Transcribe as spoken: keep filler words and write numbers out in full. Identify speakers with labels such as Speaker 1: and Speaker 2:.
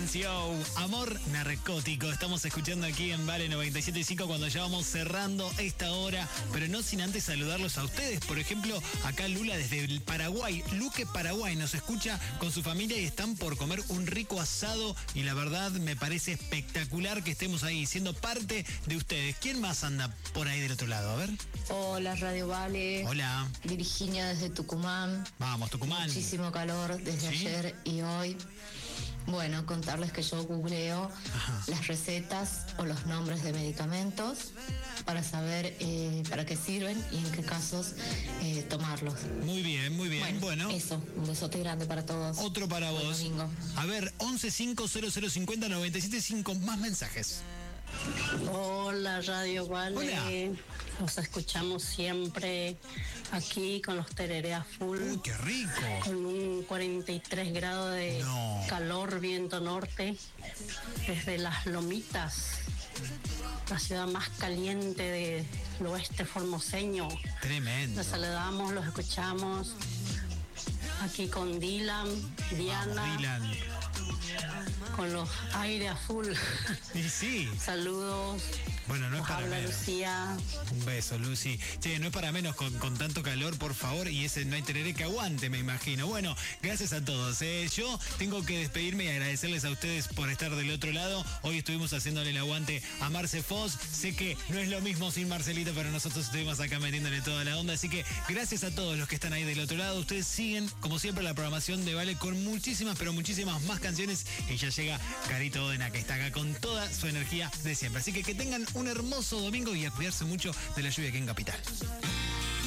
Speaker 1: Silencio, amor narcótico. Estamos escuchando aquí en Vale noventa y siete punto cinco cuando ya vamos cerrando esta hora, pero no sin antes saludarlos a ustedes. Por ejemplo, acá Lula desde el Paraguay, Luque, Paraguay, nos escucha con su familia y están por comer un rico asado y la verdad me parece espectacular que estemos ahí siendo parte de ustedes. ¿Quién más anda por ahí del otro lado? A ver.
Speaker 2: Hola, Radio Vale.
Speaker 1: Hola.
Speaker 2: Virginia desde Tucumán.
Speaker 1: Vamos, Tucumán.
Speaker 2: Muchísimo calor desde
Speaker 1: ¿Sí?
Speaker 2: ayer y hoy. Bueno, contarles que yo googleo
Speaker 1: Ajá.
Speaker 2: las recetas o los nombres de medicamentos para saber eh, para qué sirven y en qué casos eh, tomarlos.
Speaker 1: Muy bien, muy bien. Bueno,
Speaker 2: Eso, un besote grande para todos.
Speaker 1: otro para
Speaker 2: Buen
Speaker 1: vos.
Speaker 2: domingo.
Speaker 1: A ver, once cinco cero cero cincuenta noventa y siete cinco, más mensajes.
Speaker 3: Hola, Radio Vale.
Speaker 1: Hola.
Speaker 3: Los escuchamos siempre aquí con los tereré a full.
Speaker 1: Uy, qué rico.
Speaker 3: Con un cuarenta y tres grados de
Speaker 1: No.
Speaker 3: calor, viento norte, desde Las Lomitas, la ciudad más caliente del oeste formoseño.
Speaker 1: Tremendo.
Speaker 3: Los saludamos, los escuchamos. Aquí con Dylan, Diana,
Speaker 1: Vamos, Dylan.
Speaker 3: con los aire a full.
Speaker 1: Y sí.
Speaker 3: Saludos.
Speaker 1: Bueno, no es
Speaker 3: Nos
Speaker 1: para
Speaker 3: habla
Speaker 1: menos.
Speaker 3: Lucía.
Speaker 1: Un beso, Lucy. Che, no es para menos con, con tanto calor, por favor, y ese no hay tereré que aguante, me imagino. Bueno, gracias a todos. Eh. Yo tengo que despedirme y agradecerles a ustedes por estar del otro lado. Hoy estuvimos haciéndole el aguante a Marce Foz. Sé que no es lo mismo sin Marcelito, pero nosotros estuvimos acá metiéndole toda la onda. Así que gracias a todos los que están ahí del otro lado. Ustedes siguen, como siempre, la programación de Vale con muchísimas, pero muchísimas más canciones. Y ya llega Carito Odena, que está acá con toda su energía de siempre. Así que que tengan un hermoso domingo y a cuidarse mucho de la lluvia aquí en Capital.